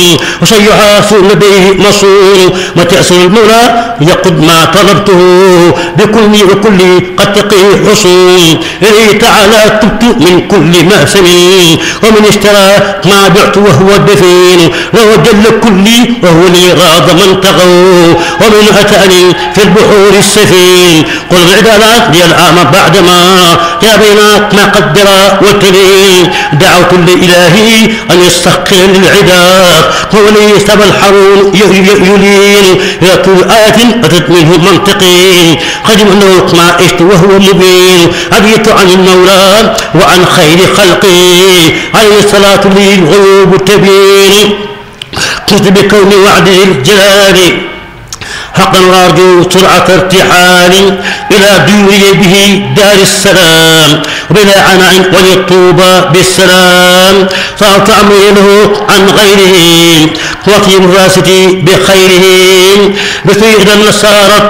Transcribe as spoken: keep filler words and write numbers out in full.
وسيحاس لديه مصون وتأسر المولى يقد ما طلبته بكل وكل قد تقي حصون إليه تعالى تبت من كل مأسم ومن اشترى ما بعت وهو الدفين له جل كلي وهو لي غاض من طغوا ومن أتاني في البحور السفين قل العدالات لي العام بعدما يا بينات ما قدر والتبين دعوت لإلهي أن يستحقر للعداء هو لي سبى الحرون يلين إلى طول آية أتت منه منطقي قدم أنه ما عشت وهو مبين أبيت عن المولى وعن خير خلقي عليه الصلاة لي الغيوب تبين قلت بكون وعد الجلال حقا وارجو سرعة ارتحالي إلى دوري به دار السلام وبلا عناء وللطوبى بالسلام صارت أمري له عن غيره وفي مراستي بخيره بسيد النصارى